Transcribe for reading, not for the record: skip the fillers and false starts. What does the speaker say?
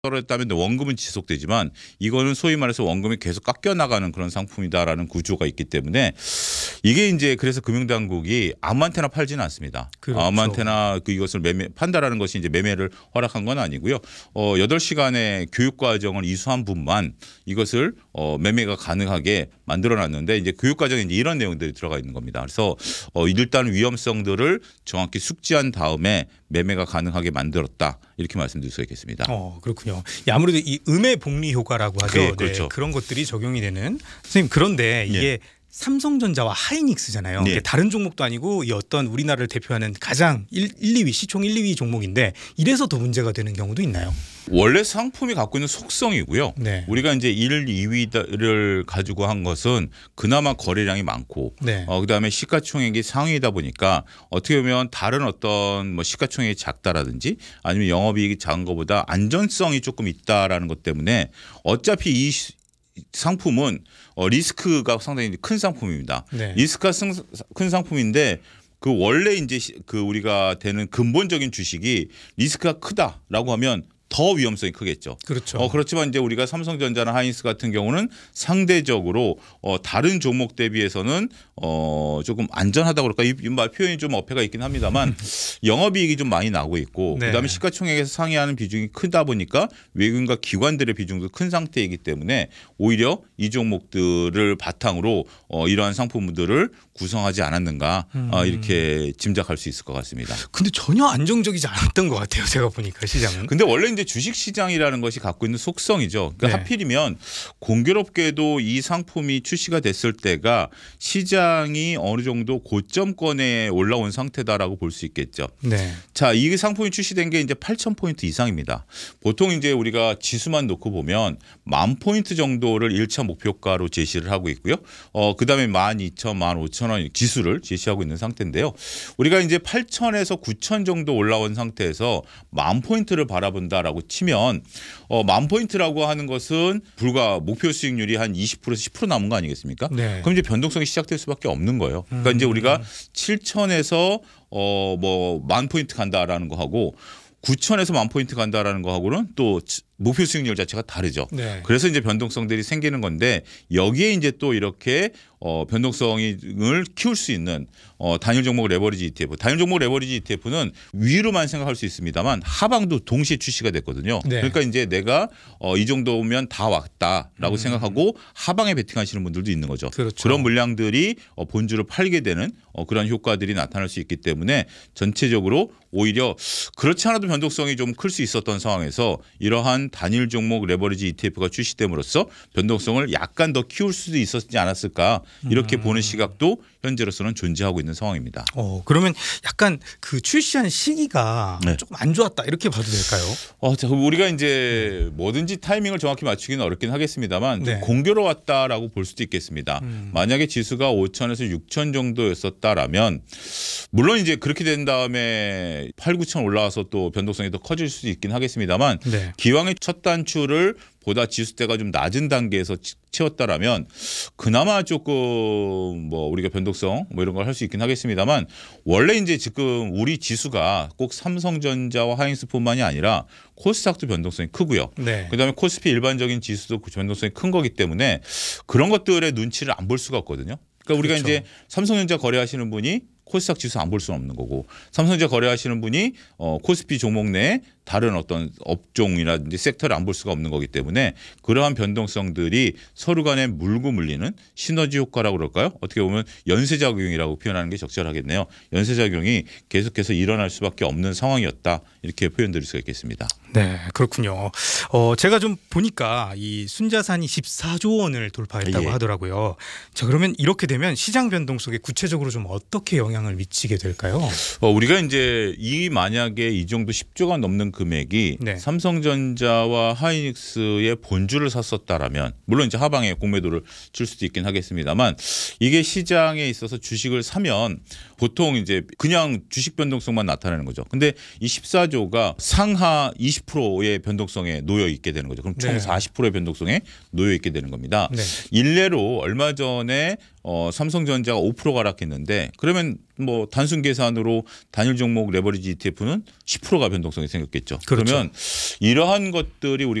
떨어졌다면 원금은 지속되지만 이거는 소위 말해서 원금이 계속 깎여 나가는 그런 상품이다라는 구조가 있기 때문에 이게 이제 그래서 금융당국이 아무한테나 팔지는 않습니다. 그렇죠. 아무한테나 이것을 판다라는 것이 이제 매매를 허락한 건 아니고요. 8시간의 교육 과정을 이수한 분만 이것을 매매가 가능하게 만들어놨는데 이제 교육 과정에 이제 이런 내용들이 들어가 있는 겁니다. 그래서 일단 위험성들을 정확히 숙지한 다음에 매매가 가능하게 만들었다 이렇게 말씀드릴 수 있겠습니다. 그렇군요. 아무래도 이 음의 복리 효과라고 하죠. 네, 그렇죠. 그런 것들이 적용이 되는. 선생님 그런데 이게 삼성전자와 하이닉스잖아요. 네. 다른 종목도 아니고 이 어떤 우리나라를 대표하는 가장 2위 시총 1, 2위 종목인데 이래서 더 문제가 되는 경우도 있나요? 원래 상품이 갖고 있는 속성이고요. 네. 우리가 이제 1, 2위를 가지고 한 것은 그나마 거래량이 많고 네. 그다음에 시가총액이 상위이다 보니까 어떻게 보면 다른 어떤 뭐 시가총액이 작다라든지 아니면 영업이익이 작은 것보다 안전성이 조금 있다라는 것 때문에 어차피 이 상품은 리스크가 상당히 큰 상품입니다. 네. 리스크가 큰 상품인데 그 원래 이제 그 우리가 되는 근본적인 주식이 리스크가 크다라고 하면 더 위험성이 크겠죠. 그렇죠. 그렇지만 이제 우리가 삼성전자나 하이닉스 같은 경우는 상대적으로 다른 종목 대비해서는 조금 안전하다고 그럴까 이 말 표현이 좀 어폐가 있긴 합니다만 영업이익이 좀 많이 나고 있고 네. 그다음에 시가총액에서 상회하는 비중이 크다 보니까 외국인과 기관들의 비중도 큰 상태이기 때문에 오히려 이 종목들을 바탕으로 이러한 상품들을 구성하지 않았는가 이렇게 짐작할 수 있을 것 같습니다. 근데 전혀 안정적이지 않았던 것 같아요. 제가 보니까 시장은. 근데 원래 이제 주식시장이라는 것이 갖고 있는 속성이죠. 그러니까 네. 하필이면 공교롭게도 이 상품이 출시가 됐을 때가 시장이 어느 정도 고점권에 올라온 상태다라고 볼 수 있겠죠. 네. 자, 이 상품이 출시된 게 이제 8,000포인트 이상입니다. 보통 이제 우리가 지수만 놓고 보면 10,000포인트 정도를 1차 목표가로 제시를 하고 있고요. 그다음에 12,000, 15,000원 지수를 제시하고 있는 상태인데요. 우리가 이제 8,000에서 9,000 정도 올라온 상태에서 10,000포인트를 바라본다라고 치면 10,000포인트라고 하는 것은 불과 목표 수익률이 한 20%에서 10% 남은 거 아니겠습니까? 네. 그럼 이제 변동성이 시작될 수밖에 없는 거예요. 그러니까 이제 우리가 7,000에서 뭐 10,000포인트 간다라는 거 하고 9,000에서 10,000포인트 간다라는 거 하고는 또 목표 수익률 자체가 다르죠. 네. 그래서 이제 변동성들이 생기는 건데 여기에 이제 또 이렇게 변동성을 키울 수 있는 단일 종목 레버리지 ETF. 단일 종목 레버리지 ETF는 위로만 생각할 수 있습니다만 하방도 동시에 출시가 됐거든요. 네. 그러니까 이제 내가 이 정도면 다 왔다라고 생각하고 하방에 베팅하시는 분들도 있는 거죠. 그렇죠. 그런 물량들이 본주를 팔게 되는 그런 효과들이 나타날 수 있기 때문에 전체적으로 오히려 그렇지 않아도 변동성이 좀 클 수 있었던 상황에서 이러한 단일 종목 레버리지 ETF가 출시됨으로써 변동성을 약간 더 키울 수도 있었지 않았을까 이렇게 보는 시각도 현재로서는 존재하고 있는 상황입니다. 그러면 약간 그 출시한 시기가 네. 조금 안 좋았다 이렇게 봐도 될까요? 자, 우리가 이제 뭐든지 타이밍을 정확히 맞추기는 어렵긴 하겠습니다만 좀 네. 공교로웠다라고 볼 수도 있겠습니다. 만약에 지수가 5,000에서 6,000 정도였었다라면 물론 이제 그렇게 된 다음에 8, 9,000 올라와서 또 변동성이 더 커질 수도 있긴 하겠습니다만 네. 기왕의 첫 단추를 보다 지수대가 좀 낮은 단계에서 채웠다라면 그나마 조금 뭐 우리가 변동성 뭐 이런 걸 할 수 있긴 하겠습니다만 원래 이제 지금 우리 지수가 꼭 삼성전자와 하이닉스뿐만이 아니라 코스닥도 변동성이 크고요. 네. 그다음에 코스피 일반적인 지수도 변동성이 큰 거기 때문에 그런 것들의 눈치를 안 볼 수가 없거든요. 그러니까 우리가 그렇죠. 이제 삼성전자 거래하시는 분이 코스닥 지수 안 볼 수는 없는 거고 삼성전자 거래하시는 분이 코스피 종목 내에 다른 어떤 업종이라든지 섹터를 안 볼 수가 없는 거기 때문에 그러한 변동성들이 서로 간에 물고 물리는 시너지 효과라고 그럴까요? 어떻게 보면 연쇄작용이라고 표현하는 게 적절하겠네요. 연쇄작용이 계속해서 일어날 수밖에 없는 상황이었다 이렇게 표현드릴 수가 있겠습니다. 네, 그렇군요. 제가 좀 보니까 이 순자산이 14조 원을 돌파했다고 예. 하더라고요. 자, 그러면 이렇게 되면 시장 변동 속에 구체적으로 좀 어떻게 영향을 미치게 될까요? 우리가 이제 만약에 이 정도 10조가 넘는 금액이 네. 삼성전자와 하이닉스의 본주를 샀었다라면 물론 이제 하방에 공매도를 줄 수도 있긴 하겠습니다만 이게 시장에 있어서 주식을 사면 보통 이제 그냥 주식 변동성만 나타내는 거죠. 근데 이 14조가 상하 20%의 변동성에 놓여 있게 되는 거죠. 그럼 총 네. 40%의 변동성에 놓여 있게 되는 겁니다. 네. 일례로 얼마 전에 삼성전자가 5%가 하락했는데 그러면 뭐 단순 계산으로 단일 종목 레버리지 ETF는 10%가 변동성이 생겼겠죠. 그렇죠. 그러면 이러한 것들이 우리